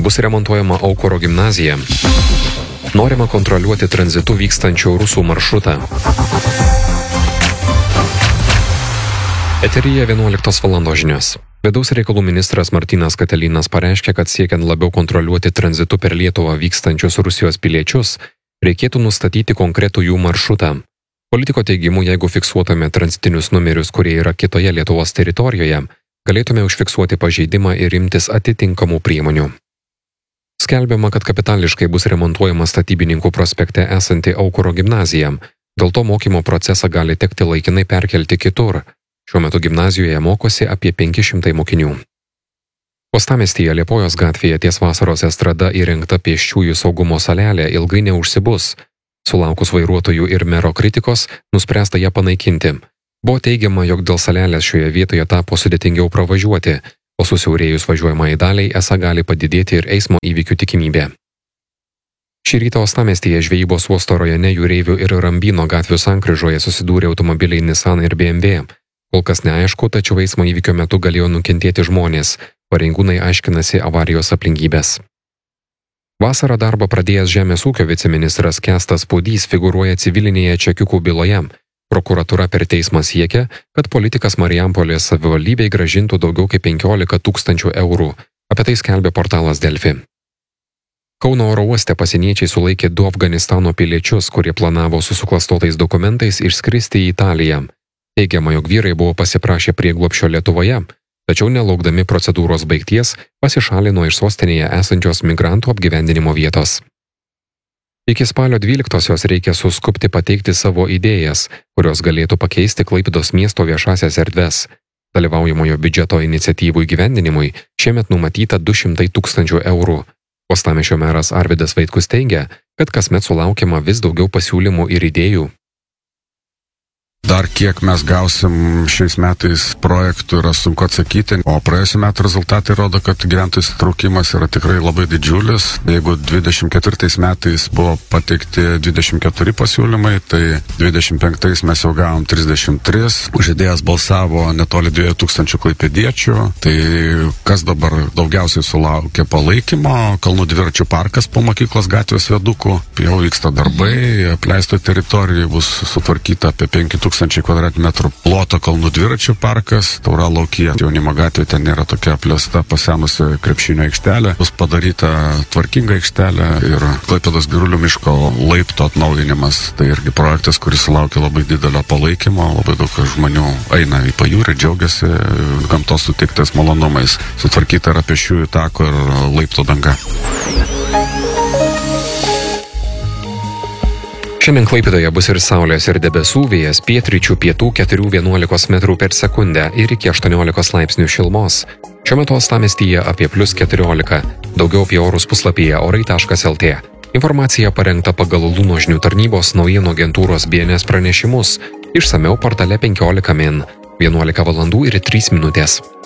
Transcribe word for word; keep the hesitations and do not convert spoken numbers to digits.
Bus remontuojama Aukuro gimnazija. Norima kontroliuoti tranzitu vykstančių rusų maršrutą. Eteryje vienuoliktos valandos žinios. Vidaus reikalų ministras Martynas Katilinas pareiškė, kad siekiant labiau kontroliuoti tranzitu per Lietuvą vykstančius Rusijos piliečius, reikėtų nustatyti konkretų jų maršrutą. Politiko teigimu, jeigu fiksuotume tranzitinius numerius, kurie yra kitoje Lietuvos teritorijoje, galėtume užfiksuoti pažeidimą ir imtis atitinkamų priemonių. Skelbiama, kad kapitališkai bus remontuojama Statybininkų prospekte esanti Aukuro gimnazija, dėl to mokymo procesą gali tekti laikinai perkelti kitur. Šiuo metu gimnazijoje mokosi apie penki šimtai mokinių. Uostamiestyje Liepojos gatvėje ties Vasaros estrada įrengta pėsčiųjų saugumo salelė ilgai neužsibus. Sulaukus vairuotojų ir mero kritikos, nuspręsta ją panaikinti. Buvo teigiama, jog dėl salelės šioje vietoje tapo sudėtingiau pravažiuoti, o susiaurėjus važiuojamai daliai esą gali padidėti ir eismo įvykių tikimybė. Šį rytą Uostamiestyje Žvejybos uosto rajone Jūreivių ir Rambyno gatvių sankryžoje susidūrė automobiliai Nissan ir B M W. Kol kas neaišku, tačiau eismo įvykio metu galėjo nukentėti žmonės. Pareigūnai aiškinasi avarijos aplinkybės. Vasarą darbą pradėjęs Žemės ūkio viceministras Kęstas Puodys figūruoja civilinėje čekiukų byloje. Prokuratūra per teismą siekia, kad politikas Marijampolės savivaldybei grąžintų daugiau kaip penkiolika tūkstančių eurų. Apie tai skelbia portalas Delfi. Kauno oro uoste pasieniečiai sulaikė du Afganistano piliečius, kurie planavo su suklastotais dokumentais išskristi į Italiją. Teigiama, jog vyrai buvo pasiprašę prieglobsčio Lietuvoje, tačiau nelaukdami procedūros baigties pasišalino iš sostinėje esančios migrantų apgyvendinimo vietos. Iki spalio dvyliktosios reikia suskubti pateikti savo idėjas, kurios galėtų pakeisti Klaipėdos miesto viešasias erdves. Dalyvaujamojo biudžeto iniciatyvų įgyvendinimui šiemet numatyta du šimtai tūkstančių eurų. Uostamiesčio meras Arvydas Vaitkus teigia, kad kasmet sulaukiama vis daugiau pasiūlymų ir idėjų. Dar kiek mes gausim šiais metais projektų yra sunku atsakyti, o praėjusiu metu rezultatai rodo, kad gyventojų įsitraukimas yra tikrai labai didžiulis. Jeigu dvidešimt ketvirtais metais buvo pateikti dvidešimt keturi pasiūlymai, tai dvidešimt penktais mes jau gavom trisdešimt tris. Už idėjas balsavo netoli dviejų tūkstančių klaipėdiečių. Tai kas dabar daugiausiai sulaukė palaikymo? Kalnų dviračių parkas po mokyklos gatvės viadukų. Jau vyksta darbai, apleisto teritorijoje bus sutvarkyta apie penki tūkstančiai kvadratinių metrų ploto kalnų dviračių parkas, Tauralaukyje. Jaunimo gatvė ten yra tokia apleista pasenusi krepšinio aikštelė. Bus padaryta tvarkinga aikštelė ir Klaipėdos Girulių miško laipto atnaujinimas. Tai irgi projektas, kuris sulaukia labai didelio palaikymo. Labai daug žmonių eina į pajūrį, džiaugiasi gamtos suteiktais malonumais. Sutvarkyta yra pėsčiųjų tako ir laipto danga. Šiandien Klaipėdoje bus ir saulės ir debesų, vėjas pietryčių pietų keturi vienuolika metrų per sekundę ir iki aštuoniolika laipsnių šilumos. Šiuo metu Uostamiestyje apie plius keturiolika. Daugiau apie orus puslapyje orai taškas el tė. Informacija parengta pagal Luno žinių tarnybos naujienų agentūros B N S pranešimus. Išsamiau portale penkiolika min. vienuolika valandų ir trys minutės.